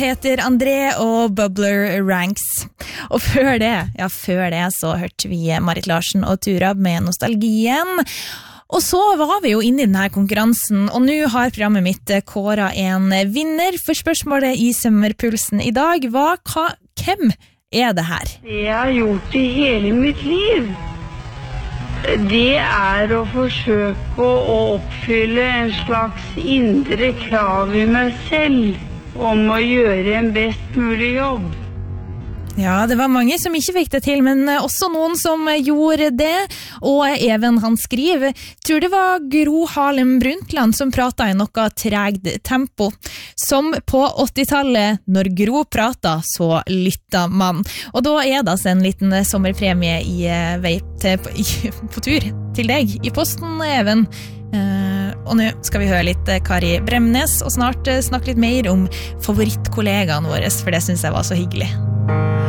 Heter André og Bubbler Ranks. Og før det så hørte vi Marit Larsen og Turab med Nostalgien. Og så var vi jo inne i denne konkurransen, og nå har programmet mitt kåret en vinner. For spørsmålet i Sommerpulsen i dag var, hvem er det her? Det jeg har gjort i hele mitt liv, det er å forsøke å oppfylle en slags indre krav i meg selv om å gjøre en best mulig jobb. Ja, det var mange som ikke fikk det til, men også noen som gjorde det. Og Even han skriver, tror det var Gro Harlem Brundtland som pratet i noe tregt tempo. Som på 80-tallet, når Gro pratet, så lyttet man. Og da er det altså en liten sommerpremie på tur til deg i posten, Even. Og nå skal vi høre litt Kari Bremnes, og snart snakke litt mer om favorittkollegaene våre, for det synes jeg var så hyggelig.